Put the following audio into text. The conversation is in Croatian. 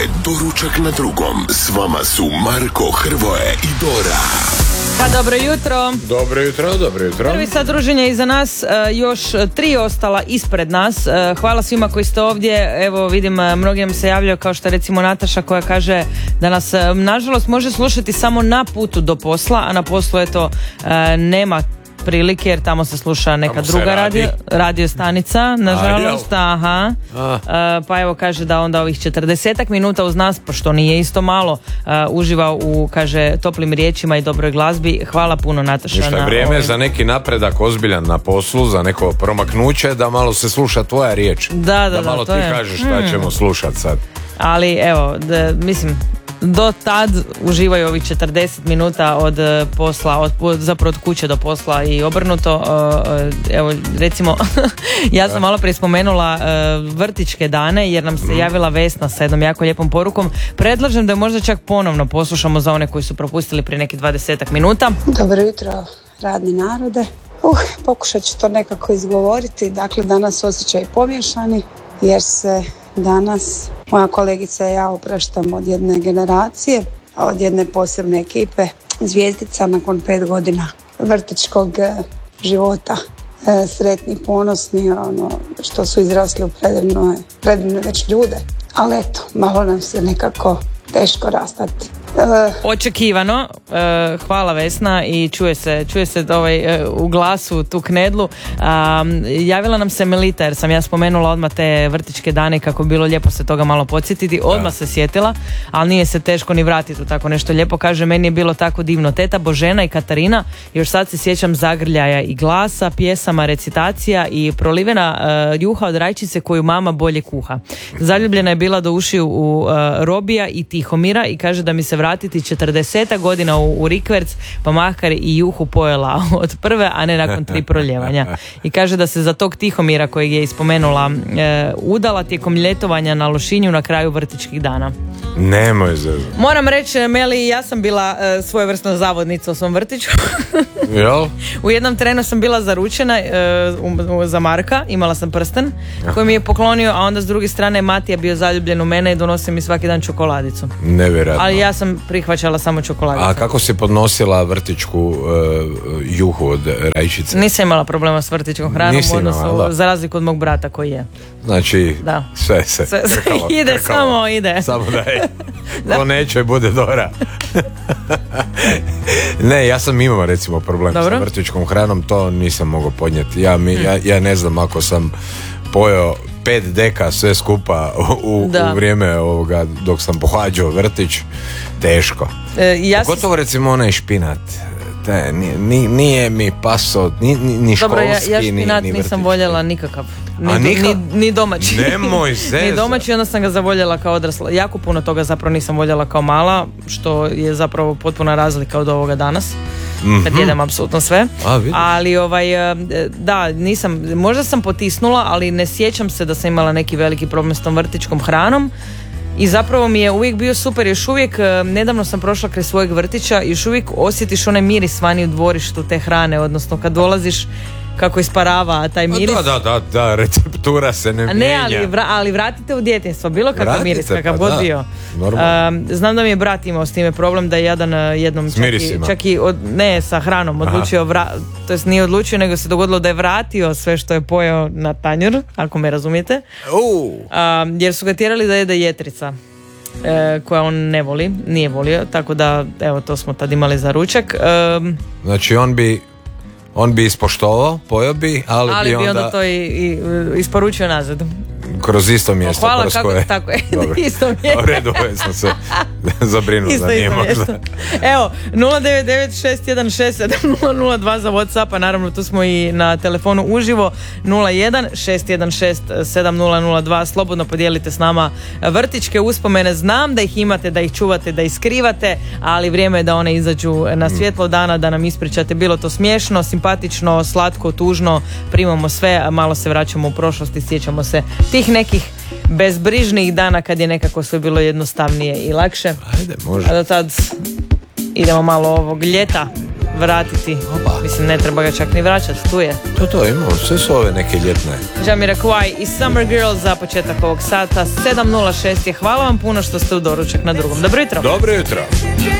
je Doručak na drugom. S vama su Marko, Hrvoje i Dora. Pa dobro jutro. Dobro jutro, dobro jutro. Prvi sat druženja iza nas, još 3 ostala ispred nas. Hvala svima koji ste ovdje. Evo vidim, mnogi nam se javljaju, kao što recimo Nataša koja kaže da nas nažalost može slušati samo na putu do posla, a na poslu eto nema prilike jer tamo se sluša neka tamo druga radio stanica, nažalost. Pa evo kaže da onda ovih 40 minuta uz nas, pošto nije isto malo, uživa u, kaže, toplim riječima i dobroj glazbi. Hvala puno, Nataša. Ništa, na vrijeme za neki napredak ozbiljan na poslu, za neko promaknuće, da malo se sluša tvoja riječ. Da malo ti kažeš šta ćemo slušati sad. Ali evo, mislim, do tad uživaju ovih 40 minuta od posla, zapravo od kuće do posla i obrnuto. Evo recimo ja sam malo prije spomenula vrtićke dane jer nam se javila Vesna sa jednom jako lijepom porukom. Predlažem da je možda čak ponovno poslušamo za one koji su propustili prije nekih 20 minuta. Dobro jutro, radni narode. Pokušat ću to nekako izgovoriti. Dakle, danas osjećaj pomiješani jer se danas moja kolegica i ja opraštamo od jedne generacije, od jedne posebne ekipe zvijezdica nakon 5 godina vrtićkog života. Sretni, ponosni, što su izrasli u predivne već ljude. Ali eto, malo nam se nekako teško rastati. Očekivano, hvala Vesna i čuje se u glasu tu knedlu. Javila nam se Melita jer sam ja spomenula odmah te vrtićke dane kako bi bilo lijepo se toga malo podsjetiti. Odmah se sjetila, ali nije se teško ni vratiti u tako nešto lijepo. Kaže, meni je bilo tako divno. Teta Božena i Katarina, još sad se sjećam zagrljaja i glasa, pjesama, recitacija i prolivena juha od rajčice koju mama bolje kuha. Zaljubljena je bila do ušiju u Robija i Tihomira i kaže da mi se vratiti 40 godina u rikverc, pa makar i juhu pojela od prve, a ne nakon 3 proljevanja. I kaže da se za tog Tihomira kojeg je ispomenula udala tijekom ljetovanja na Lošinju na kraju vrtićkih dana. Nemoj zezati. Moram reći, Meli, ja sam bila svojevrsna zavodnica u svom vrtiću. Jel? U jednom trenu sam bila zaručena za Marka, imala sam prsten koji mi je poklonio, a onda s druge strane Matija bio zaljubljen u mene i donosio mi svaki dan čokoladicu. Nevjerojatno. Ali ja sam prihvaćala samo čokoladicu. A kako si podnosila vrtićku juhu od rajčice? Nisam imala problema s vrtićkom hranom, za razliku od mog brata koji je. Znači, sve krkalo, ide, samo ide. Samo da je. Ko neće, bude Dora. Ne, ja sam imao recimo problem sa vrtićkom hranom, to nisam mogao podnijeti. Ja ne znam, ako sam pojeo 5 deka sve skupa u vrijeme ovoga dok sam pohađao vrtić, teško. Pogotovo recimo onaj špinat. Nije mi paso ni školski. Dobro, ja špinat nisam voljela nikakav. Ni domaći. Nemoj zezat. Ni domaći, onda sam ga zavoljela kao odrasla. Jako puno toga zapravo nisam voljela kao mala, što je zapravo potpuna razlika od ovoga danas. Kad jedem apsolutno sve. Ali nisam, možda sam potisnula, ali ne sjećam se da sam imala neki veliki problem s tom vrtićkom hranom. I zapravo mi je uvijek bio super, još uvijek, nedavno sam prošla kraj svojeg vrtića i još uvijek osjetiš onaj miris vani u dvorištu te hrane, odnosno kad dolaziš kako isparava taj miris. Da, receptura se ne mijenja. Ali vratite u djetinjstvo, bilo kakav miris, kakav god bio. Znam da mi je brat imao s time problem da je jednom čak i sa hranom odlučio, to jest nije odlučio, nego se dogodilo da je vratio sve što je pojeo na tanjur, ako me razumijete. Jer su ga tjerali da jede jetrica koja on nije volio, tako da evo, to smo tad imali za ručak. Znači on bi ispoštovao, pojeo bi, ali bi onda to i isporučio nazad. Kroz isto mjesto. Hvala, tako je. Isto mjesto. U redu, sam se zabrinuo da nije možda. Evo, 099-616-7002 za WhatsApp, a naravno tu smo i na telefonu uživo 01-616-7002. Slobodno podijelite s nama vrtićke uspomene. Znam da ih imate, da ih čuvate, da ih skrivate, ali vrijeme je da one izađu na svjetlo dana, da nam ispričate. Bilo to smiješno, simpatično, slatko, tužno, primamo sve, a malo se vraćamo u prošlost i sjećamo se tih nekih bezbrižnih dana kad je nekako sve bilo jednostavnije i lakše. Ajde, može. A do tad idemo malo ovog ljeta vratiti. Opa. Mislim, ne treba ga čak ni vraćati, tu je. To imamo, sve su ove neke ljetne. Jamiroquai i Summer Girls za početak ovog sata, 7.06 je. Hvala vam puno što ste u doručak na drugom. Dobro jutro. Dobro jutro.